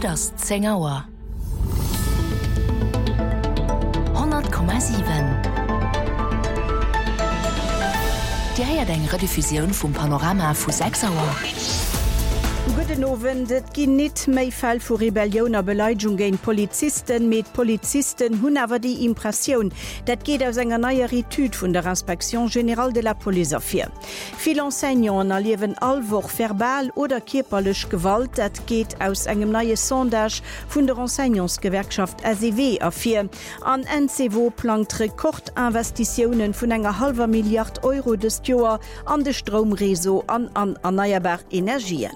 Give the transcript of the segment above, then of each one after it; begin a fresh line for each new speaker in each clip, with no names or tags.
das 10 Uhr. 100,7. Die heiert eng Rediffusion vum Panorama vu 6 Uhr.
Guten Abend, et ginn net méi Fall vu Rebellioner Beleidigung géint Polizisten mit Polizisten hunn awer die Impressioun. Dat geht aus enger neier Etude vun der Inspektion General de la Police afir. Viel Enseignants erliewen allwoch verbal oder kierperlech Gewalt, dat geht aus engem neie Sondage vun der Enseignantsgewerkschaft SEW afir. An NCW plant Rekordinvestitionen vun enger halber Milliard Euro des Joer an de Stromreso an erneuerbar Energien.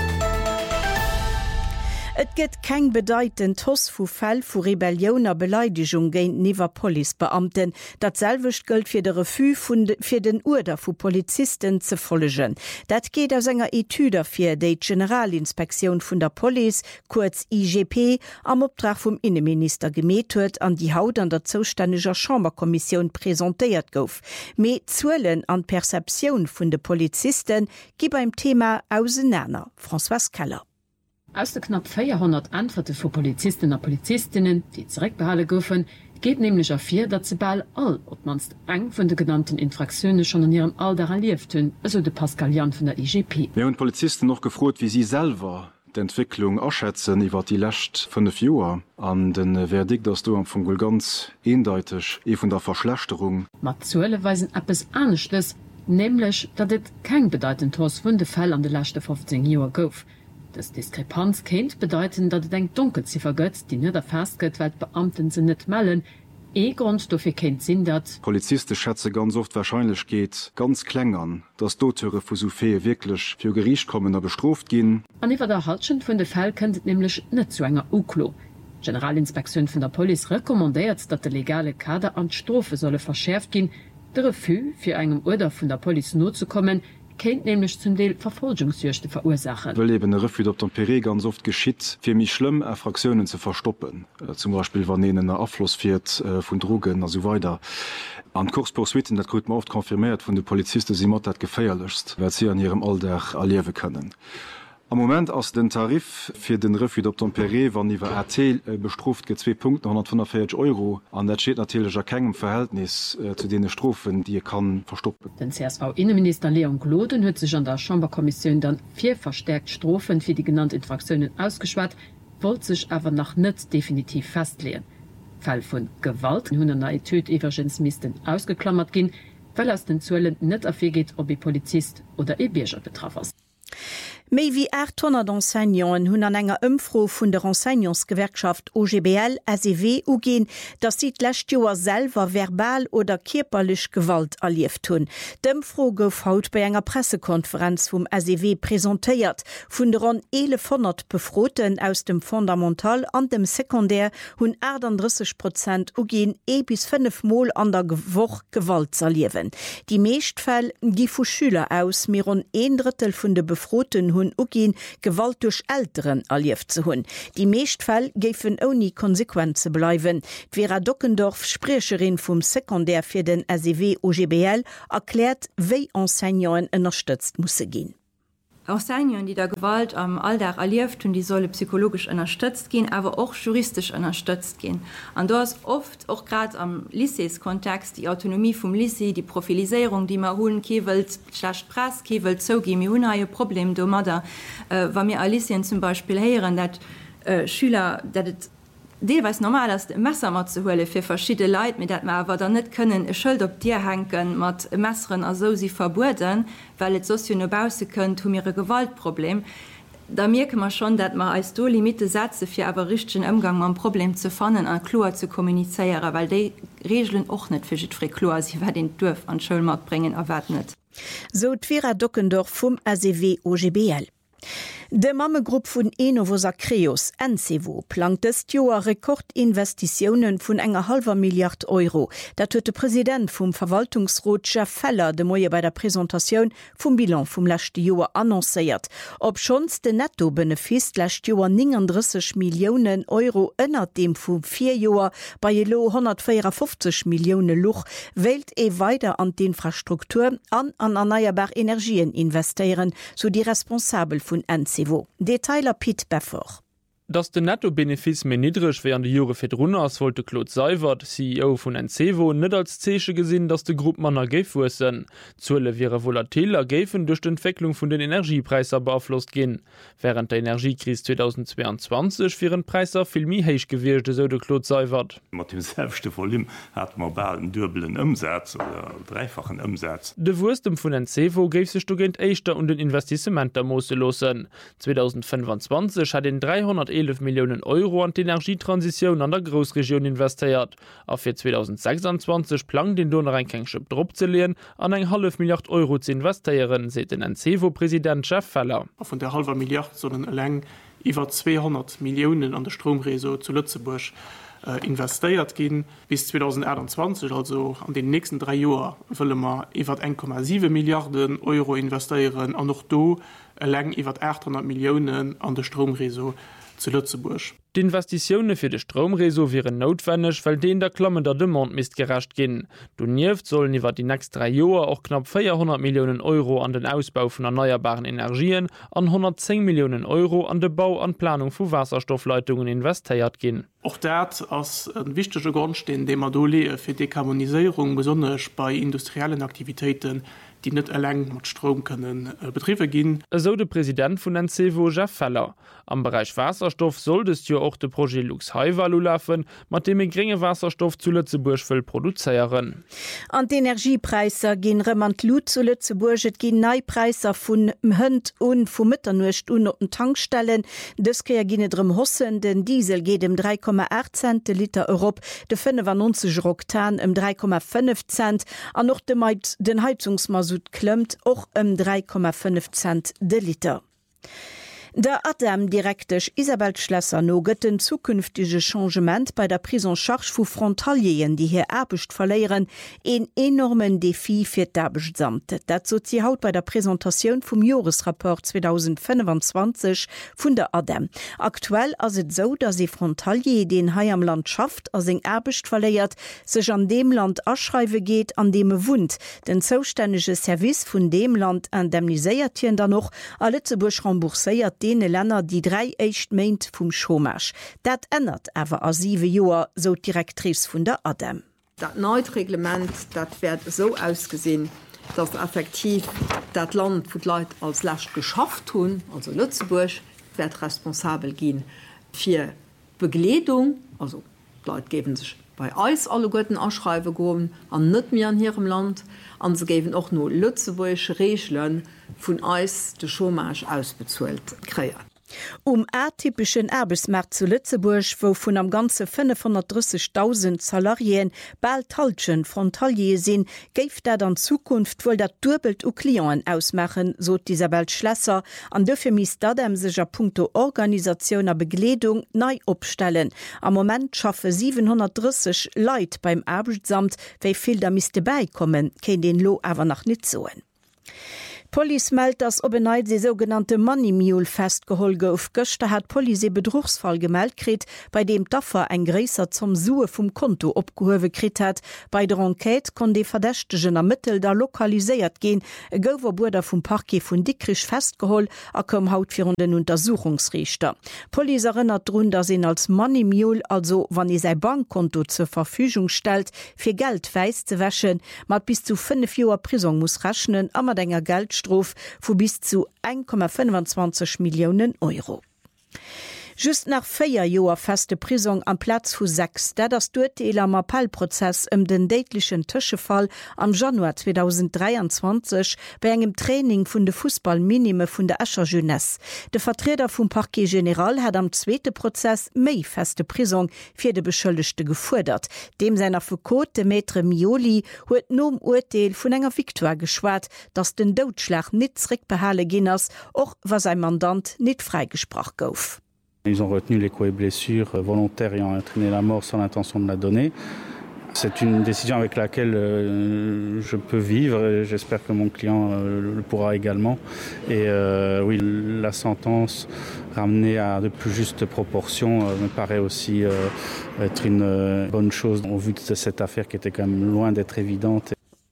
Et gëtt keng bedeitend Toss vu Fäll vu Rebellioner Beleidigung géint niwer Polizebeamten. Datselwecht gëlt fir de Refus fir den Urder vu Polizisten ze follegen. Dat geht aus enger Etude fir déi Generalinspektion vun der Police, kurz IGP, am Optrag vum Innenminister gemet huet an die Haut an der zoustännega Chamberkommission präsentéiert gouf. Me Zuelen an Perzeptioun vun de Polizisten gi beim Thema auseinander. François Keller.
Aus der knapp 400 Antworten von Polizisten und Polizistinnen, die zurückbehalten goufen, geht nämlich auf, dass sie bald all, ob manst eng von den genannten Infraktionen schon in ihrem Alter erlebt haben, also der Pascal Jan von der IGP.
Wir haben Polizisten noch gefragt, wie sie selber die Entwicklung abschätzen über die letzten 5 Jahre. An den Verdikt, dass du am Funkel ganz eindeutig von der Verschlechterung.
Matzuelle weisen etwas Ernstes, nämlich, dass es kein bedeutend Toss von den Fällen an den letzten 15 Jahren gab. Das Diskrepanz kennt bedeuten, dass es eine Dunkelziffer gibt, die nicht erfasst wird, weil die Beamten sie nicht melden. Grund dafür kennt Sinn, dass
Polizisten schätzen ganz oft wahrscheinlich geht ganz klein an, dass Doteure von so viel wirklich für Gericht kommen oder bestraft gehen.
An der Erhaltung von den Fällen könnte es nämlich nicht zu einer Uklo. Die Generalinspektion von der Police rekommandiert, dass der legale Kader an die Strafe solle verschärft gehen. Der Refus, für einem Order von der Police nur zu kommen, kennt nämlich zum Teil Verfolgungsjagden verursachen.
Weil eben der Refus auf der Pere ganz oft geschieht, für mich schlimm, Fraktionen zu verstoppen. Zum Beispiel, wenn ihnen ein Abfluss wird von Drogen und so weiter. An Kurspursuiten, das wird man oft konfirmiert von den Polizisten, sie macht das gefährlichst, weil sie an ihrem Alltag erleben können. Am Moment aus den Tarif für den Refus auf der Pere, wenn über RT bestraft geht 2 Punkte, 145 €. Und das steht natürlich in keinem Verhältnis zu den Strafen, die kann verstoppen.
Den CSV-Innenminister Leon Gloden hat sich an der Chamberkommission dann 4 verstärkt Strafen für die genannten Infraktionen ausgeschwart, wollte sich aber noch nicht definitiv festlegen. Fall von Gewalt in einer Etude übrigens müssten ausgeklammert gehen, weil aus den Zuellen nicht aufgeht, ob Polizist oder Bürger betroffen ist.
Méi wie 800 Enseignants hunn an enger Ëmfro vun der Enseignangsgewerkschaft OGBL SEW ugin, dat si d'lächt Joer selver verbal oder kierperlech Gewalt erlieft hunn. D'Ëmfro gouf haut bei enger Pressekonferenz vum SEW präsentéiert. Vun der rund 1100 Befroten aus dem Fundamental an dem Sekundär hunn 38% ugin bis 5 Mal an der Woch Gewalt erliewen. Die meeschtfäll gi vu Schüler aus mir rund 1/3 vun de Befroten hunn ugin Gewalt durch Älteren erlieft zu hunn. Die meeschtfall géiffen oni Konsequenze bleiwen. Vera Dockendorf, Sprecherin vum Sekundär fir den SEW OGBL, erklärt, wéi Enseignants unterstützt musse gin.
Enseignants, die der Gewalt am Alltag erlieft und die solle psychologisch unterstützt gehen, aber auch juristisch unterstützt gehen. Und da ist oft auch gerade am Lycées-Kontext die Autonomie vom Lycée, die Profilisierung, die man holen, kewelt schlecht Press, kewelt so gehen, wir haben ein Problem, da, wenn wir an Lycéen zum Beispiel hören, dass Schüler, dass deweis normal ist, Messer mat zu holen für verschiedene Leute, mit dat man aber dann nicht können ein Schild auf dir hängen mit Messern, also sie verboten, weil es soziobause könnt, um ihre Gewaltproblem. Da merken wir schon, dass man als do Limite setze für aber richtigen Umgang mit dem Problem zu finden und klar zu kommunizieren, weil die Regeln auch nicht für die klar, sie werden den Dorf an Schulmarkt bringen, erwarten nicht.
So Vera Dockendorf vom SEW OGBL. De Mammegrupp vun Enovosa Creos NCW plant des Joer Rekordinvestitionen vun enger halber Milliard €. Dat huet de Präsident vum Verwaltungsrat Jeff Feller de Moie bei der Präsentation vum Bilan vum lächte Joer annoncéiert. Ob schons de Nettobenefis lächt Joer 39 Millionen € ënner dem vum 4 Joer bei jelo 154 Millionen Luch wählt weiter an die Infrastruktur an erneuerbar Energien investieren, so die Responsabel vun NCW. Detailer Piet Beffer.
Dass der Nettobenefis mehr niedrig während die Jahre für Runners wollte Claude Seiwert, CEO von NCEVO, nicht als Zeichen gesehen, dass die Gruppe geben sind. Zölle wäre volatiler geben durch die Entwicklung von den Energiepreisen beeinflusst gehen. Während der Energiekrise 2022 wären Preise viel mehr hoch gewesen, so der Claude Seiwert.
Mit dem selbsten Volumen hat man bald einen doppelten Umsatz oder dreifachen Umsatz.
Der Wurstem von NCEVO gave sich durch den Echter und den Investiment der Mose losen. 2025 hat den 311 Millionen Euro an die Energietransition an der Großregion investiert. Auf für 2026 plant den Donaureinkangschip Drop zu lehnen, an 1,5 Milliarden Euro zu investieren, sieht den NCEVO-Präsident Jeff Feller.
Von der halber Milliarde, sondern allein über 200 Millionen an der Stromreso zu Lützeburg investiert gehen bis 2021, also an den nächsten 3 Jahren wollen wir über 1,7 Milliarden Euro investieren und noch do allein über 800 Millionen an der Stromreso zu Lützeburg.
Die Investitionen für den Stromreso wären notwendig, weil denen der klammender Demand misst gerecht gehen. Daneben sollen über die nächsten 3 Jahre auch knapp 400 Millionen Euro an den Ausbau von erneuerbaren Energien und 110 Millionen Euro an den Bau und Planung von Wasserstoffleitungen investiert gehen.
Auch das ist ein wichtiger Grundstein, den wir für Dekarbonisierung, besonders bei industriellen Aktivitäten, die nicht allein mit Strom können Betriebe gehen.
So der Präsident von NCEVO, Jeff Feller. Am Bereich Wasserstoff solltest ja auch das Projekt Lux Haivalu laufen, mit dem geringe Wasserstoff zu Lützeburg will produzieren.
An die Energiepreise gehen remant Lut zu Lützeburg, es gehen Neupreise von Hund und von Mitternacht und auf den Tankstellen. Das kann ja gehen drum hossen, denn Diesel geht 3,8 Cent der Liter Europa, der 95 Oktan 3,5 Cent, und noch den Heizungsmasut klemmt auch 3,5 Cent der Liter. Der Adam direktech Isabel Schlesser no gëtt den zukünftige Changement bei der Prisonscharge vu Frontalien, die hier Erbecht verleieren, en enormen Defi fir d'Erbechtssamt. Dat so sie haut bei der Präsentation vum Jahresrapport 2025 vun der Adam. Aktuell as het so, dass se Frontalier den Hai am Land schafft as eng Erbecht verleiert, sech an dem Land aschreiwe geht, an dem wohnt. Den zoustännege Service vun dem Land indemniséiert hien dann noch a Lützeburg rembourséiert dene Länder die 3 echt meint vum Schomarsch. Dat ändert awer a 7 Joer, so Direktrice vun der Adam.
Dat Neutreglement, dat werd so ausgesehen, dass effektiv dat Land wo Leiit als Lächt geschafft hun, also Lützeburg, werd responsabel gin fir Bekleedung, also Leiit geben sich bei Eis alle Götten Aschreibe goen an net mir an ihrem Land, an sie geben auch nur Lützeburgische Regeln von Eis de Chômage ausbezuelt kreiert.
Atypischen Erbesmarkt zu Lützeburg, wo vun am ganze 530.000 Salarien bald Talschen Frontalier sinn, geif dat an Zukunft wohl dat dubelt u Klien ausmachen, so Isabel Schlesser, an dëfir mis dadem secher Punkto Organisation a Bekleedung nei opstellen. Am Moment schaffe 730 Leiit beim Erbessamt, wéi viel da miste beikommen, ken den Lo awer nach net zoen. Police meldt, dass obeneit se sogenannte Money Mule festgehol gouf. Göchte hat Police Bedrugsfall gemeldt krit, bei dem Daffer ein Gräser zum Sue vom Konto opgehowe krit hat. Bei der Enquete kon de Verdächtegen ermittelt da lokalisiert gehen. Gower Burder vom Parquet von Dickrich festgehol, kom haut für den Untersuchungsrichter. Police erinnert run, dass ihn als Money Mule, also wann er sein Bankkonto zur Verfügung stellt, für Geld weiß zu wäschen, mat bis zu 5 Jahre Prison muss rechnen, aber denger Geld vu bis zu 1,25 Millionen Euro. Just nach 4 Joer feste Prison am Platz vu 6, der das Dueteler Appellprozess den deitlichen Tschefall am Januar 2023 bei engem Training vun de Fußballminime vun der Escher Jeunesse. De Vertreter vum Parquet General hat am zweite Prozess méi feste Prison fir de Beschëldigchte gefordert. Dem seiner Foucault de Maître Mioli huet nom Urteil vun enger Viktoire geschwart, dats den Doutschlag net zrickbehale ginnners och was sein Mandant net freigesprach gouf.
Ils ont retenu les coups et blessures volontaires ayant entraîné la mort sans l'intention de la donner. C'est une décision avec laquelle je peux vivre et j'espère que mon client le pourra également. Et oui, la sentence ramenée à de plus justes proportions me paraît aussi être une bonne chose au vu de cette affaire qui était quand même loin d'être évidente.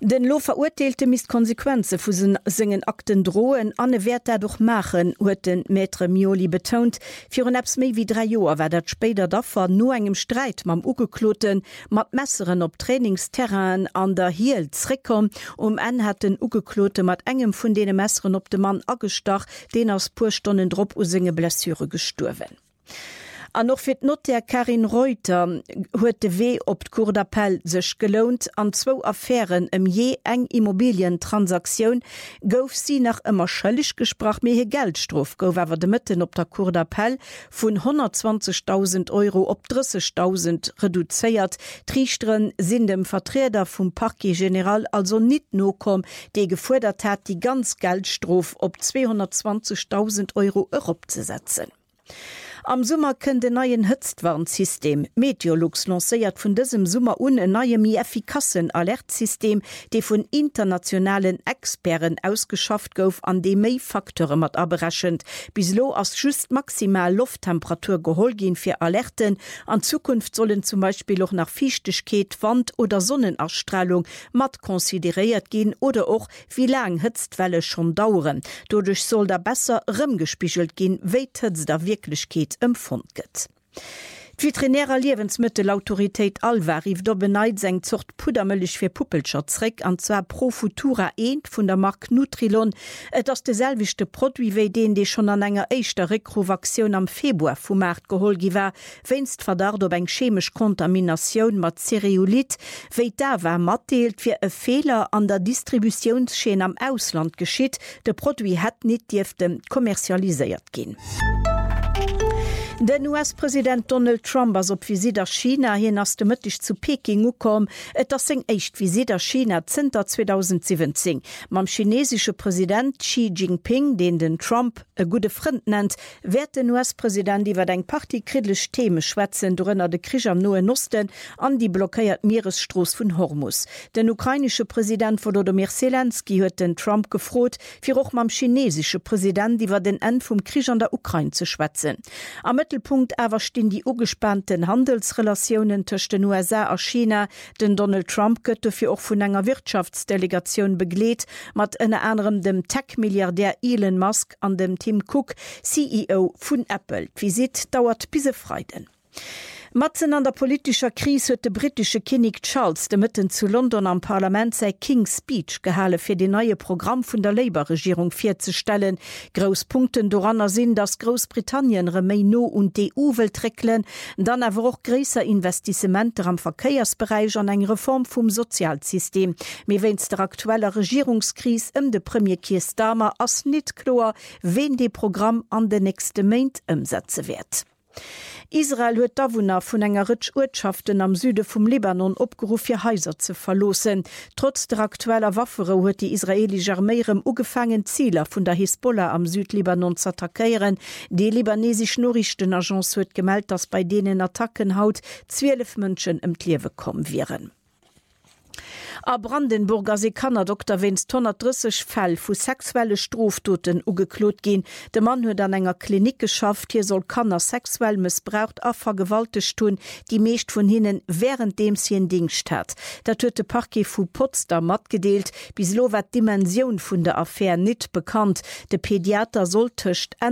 Den lo verurteilte mis Konsequenze vu singen Akten drohen an Wert dadurch machen, huet den Maitre Mioli betont. Für un Apps méi wie 3 Joer war dat später daffer no engem Streit mam Ugekloten mat Messeren op Trainingsterrain an der Hiel zrekom, en hat den Ugeklote mat engem vun dene Messeren op de Mann agestach, den aus purstonnen Drpp u singe Blessure gesturwen. An noch fir not der Karin Reuter huet de weh op d Cour d'appel sech gelont an 2 Affären je eng Immobilientransaktion gouf sie nach immer schëllig gesprach méhe Geldstrof gouf awer de Mitten op der Cour d'appel vun 120.000 € op 30.000 reduzéiert. Trichtren sinn dem Vertreter vum Parquet General also net nokom, de gefordert hat, die ganz Geldstrof op 220.000 € opzusetzen. Am Summer kën de neien Hëtztwarnsystem Meteorlux lacéiert vun dësem Summer en neie mi effikassen Alertsystem, dei vun internationalen Experen ausgeschafft gouf an de méi Faktore mat aberrechend. Bislo ass just maximal Lufttemperatur geholl gin fir Alerten. An Zukunft sollen zum Beispiel auch nach Fichtechkeet, Wand oder Sonnenausstrahlung mat konsideréiert gin oder och wie lang Hëtztwelle schon dauren. Dodurch soll da besser rëmgespiegelt gin, wéi d'Hëtz der Wirklichkeit empfund gëtt. Die veterinärer Lebensmittelautorität Alva rief do beneit seg zocht Pudermëllech fir Puppelschatzreck an zwar Pro Futura 1 vun der Mark Nutrilon, et ass de selvichte Produit wéi den dei schon an enger eichter Rekrovaktion am Februar vum Markt gehol giwer, wennst verdart op eng chemisch Kontaminatioun mat Cereolit, wéi da war matdeelt fir e Fehler an der Distributionsscheen am Ausland geschitt, de Produit het net Difte kommerzialiséiert gin. Den US-Präsident Donald Trump as op Visit a China hin ass de Mëttich zu Peking ukom, et ass seg echt Visit a China Zter 2017. Mam chinesische Präsident Xi Jinping, den Trump e gute Frend nennt, werd den US-Präsident iwwer eng partykritlech Theme schwätzen dorënner de Krich am Noen Osten an die blockéiert Meeresstroos vun Hormus. Den ukrainische Präsident Volodymyr Zelensky huet den Trump gefrot, fir och mam chinesische Präsident iwwer den End vum Krich an der Ukraine zu schwätzen. Am Mittelpunkt awer stehen die ugespannten Handelsrelationen zwischen den USA a China. Den Donald Trump gëtt fir auch vun enger Wirtschaftsdelegation begleet, mat ënner anderem dem Tech-Milliardär Elon Musk an dem Tim Cook, CEO vun Apple. Visit dauert bis Freitag. Matzen an der politischer Krise huet de britische König Charles de Mitten zu London am Parlament sei King's Speech gehale fir de neue Programm vun der Labour-Regierung firzustellen. Grospunkten doranner sinn, dass Großbritannien Remeino und EU will trecklen, dann awer auch gräser Investissementer am Verkehrsbereich an eng Reform vum Sozialsystem. Me wenns der aktuelle Regierungskris de Premier Keir Starmer ass net klar, wen de Programm an de nächste Maint umsetze wird. Israel huet Dawunner vun enger Rëtsch-Urtschaften am Süde vum Libanon opgeruf fir Häuser ze verlosen. Trotz der aktueller Waffere huet die israelische Armeeem ugefangen Zieler vun der Hisbollah am Südlibanon zu attackieren. Die libanesisch Nachrichtenagenz huet gemeldt, dass bei denen Attacken haut 12 Mënschen im Kliewe kommen wären. A Brandenburger se kannner Dr. Wenst 130 Fäll vu sexuelle Stroftoten ugeklot gin. De Mann huet an enger Klinik geschafft, hier soll Kanner sexuell missbraucht a vergewaltigt tun, die meescht vun hinnen während dem sie en Dingst hat. Dat huet de Parquet vu Potsdam mat gedeelt, bis lo wat Dimension vun der Affäre net bekannt. De Pädiater soll töcht